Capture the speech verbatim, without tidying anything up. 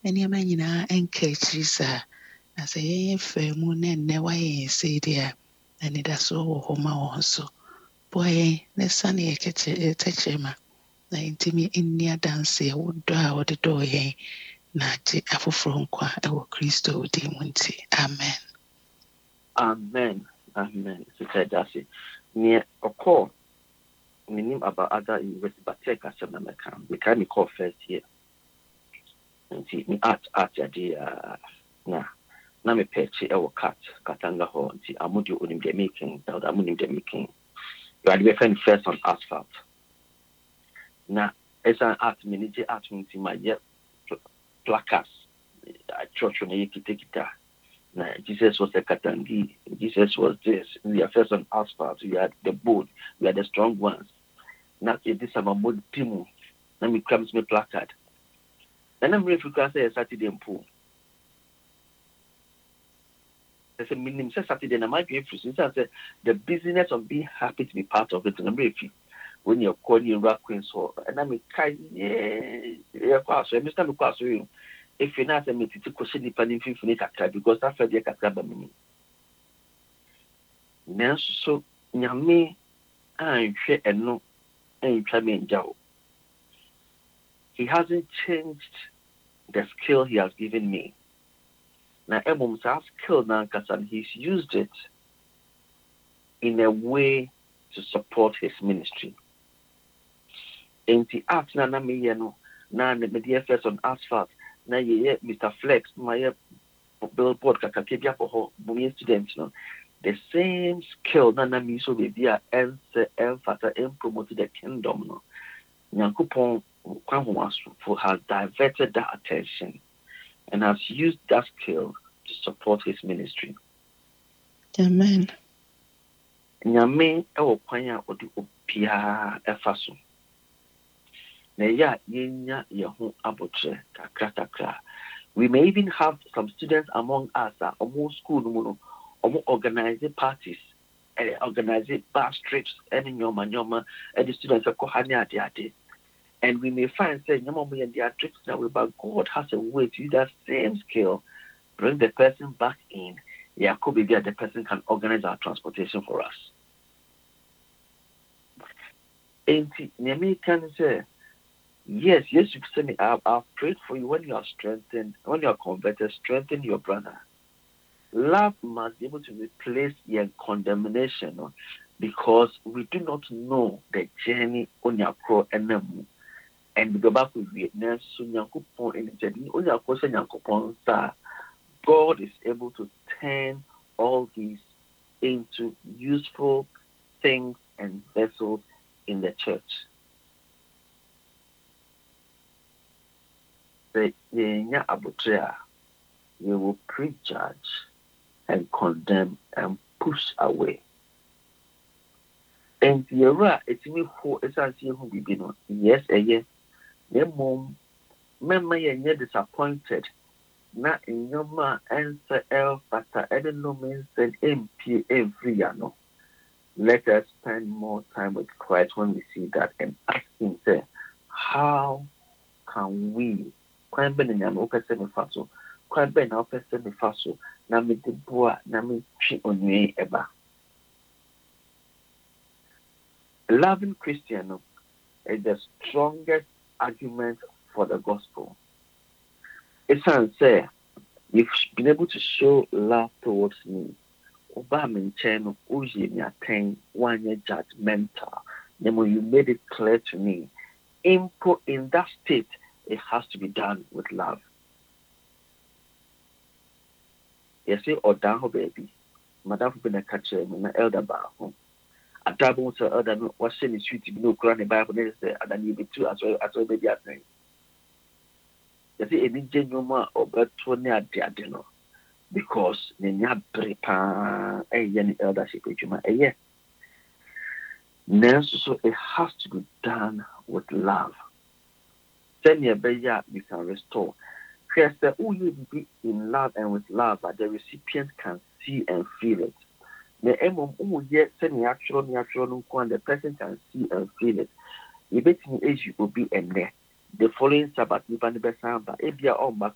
nneɛma nyinaa ɛnka akyiri saa. Na sɛ yɛyɛ fɛ mu na nnɛ wayɛ yɛn sei deɛ a, anidasoɔ wɔ hɔ ma wɔn so. Boa yɛn na sane yɛ tɛkyerɛma na yɛntumi nni adanseɛ wo dɔ a wɔde dɔɔ yɛn na agye afoforɔ nkwa ɛwɔ Kristo din mu nti. Amen. Amen. Amen. Sister Darcy. Near a call. We name about other university, but take us some American. We can call first year. And see me art art idea. Nah. Na me peche e wo cat katanga ho nti amudio onim de making da amunim de making. You are the friend first on asphalt. Na as an art manager art nti my yet placards. I church on the kita. Na Jesus was the katangi. Jesus was this. We are first on asphalt. We are the bold. We are the strong ones. Now this is about mod timu. Na me comes me placard. And I'm ready to say Saturday in pool. There's a minimum Saturday, and I might be able to say the business of being happy to be part of it. And I'm ready when you're calling in rock queens, and I'm a kind, yeah, so Mister McQuarrie, if you're not a meeting to question the planning for Nika, because that's where the Kataba meaning. Now, so Yami, I'm sure and no, and try me in jail. He hasn't changed the skill he has given me. Now, Ebom has killed Nankas and he's used it in a way to support his ministry. And the art na na me yeno na the media first on asphalt na ye Mister Flex my billboard kakakebia for ho bumi students no the same skill na na me so be bia ense emphasize and promote the kingdom no Nyankopon kwan ho aso has diverted that attention and has used that skill to support his ministry. Amen. Nyame ewo kwan a odi opia efa so. Na ya yenya yeho abotre kakra kakra. We may even have some students among us that almost school no omo organize parties, eh, organize bus trips, any nyoma nyoma, and the students are kohani ade ade. And we may find say nyoma mo their trips now, but God has a way to use that same skill, bring the person back in. Yeah, could be that the person can organize our transportation for us. And Nyame can say, yes, yes, you say me, I've, I've prayed for you when you are strengthened, when you are converted, strengthen your brother. Love must be able to replace your condemnation because we do not know the journey on your cross and them. And we go back to Vietnam, so Nyankopon in the journey, on your cross and Nyankopon, God is able to turn all these into useful things and vessels in the church. The Yenya Abutrea, we will prejudge and condemn and push away. And the era, it's me who is as you who be no. Yes, a year. The mom, member you're disappointed. Na in your ma answer el fata edeno means said M P every year. No. Let us spend more time with Christ when we see that and ask him, say, how can we? Kwan ben nyame o pese me faso. Kwan ben na o pese me faso. Na me de boa, na me twi onwe eba. Loving Christian is the strongest argument for the gospel. It's say, you've been able to show love towards me. Oba mencheno uji mi attain one year judgmental. Nemo, you made it clear to me. Input in that state, it has to be done with love. You see, or down baby. Madam who been a catcher, my elder bar home. A double to other what's in the street, you know, Quran Bible, and then you be two as well as well, baby. You see, any genuine or better near the because Nenya Brepa, a yen eldership, a year. So it has to be done with love. Then you can restore. First, who you be in love and with love, but the recipient can see and feel it. The emom who yet send the actual natural one, the person can see and feel it. You bet me age you will be in there. The following Sabbath, you can be samba. If you are on back